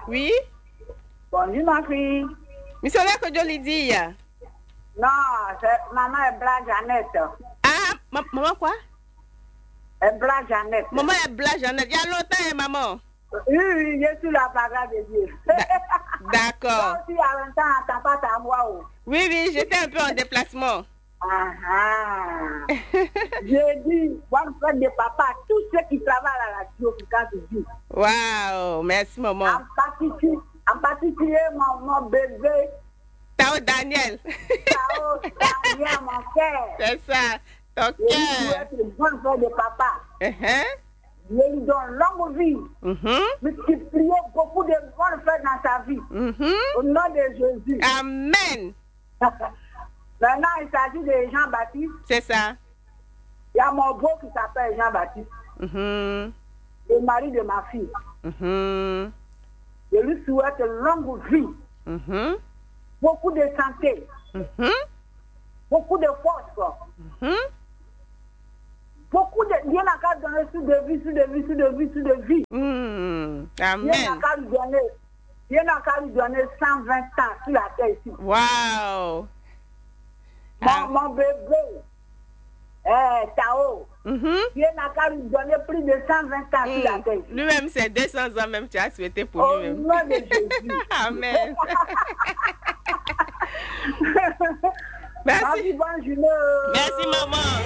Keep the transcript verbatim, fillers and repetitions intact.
Oui? Bonjour, ma fille. Monsieur là que je lui dis. Non, c'est maman est Bla Jeannette. Ah, ma- maman quoi? Est Bla Jeannette. Maman est Bla Jeannette. Il y a longtemps, hein, maman. Oui, oui, je suis la parole de Dieu. D'accord. Toi aussi, à longtemps, t'as pas ta voix. Oh. Oui, oui, j'étais un peu en déplacement. Ah ah. J'ai dit, bonne fête de papa, tous ceux qui travaillent à la radio, quand tu dis. Waouh, merci, maman. En particulier, en particulier mon, mon bébé. Tao Daniel. Tao Daniel, mon frère. C'est ça, ton Je lui cœur. souhaite une bonne fête de papa. Uh-huh. Je lui donne longue vie. Mhm. Multiplier beaucoup de bonnes fêtes dans sa vie. Mhm. Au nom de Jésus. Amen. Maintenant, il s'agit de Jean-Baptiste. C'est ça. Il y a mon beau qui s'appelle Jean-Baptiste, Mhm. le mari de ma fille. Mhm. Je lui souhaite longue vie, Mhm. beaucoup de santé, Mhm. beaucoup de force, Mhm. beaucoup de... Dieu n'a qu'à donner sur de vie, sur de vie, sur de vie, sur de vie. Mhm. Dieu n'a Amen. qu'à lui donner, Dieu n'a qu'à lui donner cent vingt ans sur la terre ici. Wow. Mon, Ah. mon bébé, eh, Tao, Mhm. Dieu n'a qu'à lui donner plus de cent vingt ans sur la Mm. terre ici. Lui-même, c'est deux cents ans même, tu as souhaité pour Au lui-même. nom de Jésus. Amen. Merci. Merci, bonne journée. Merci, maman.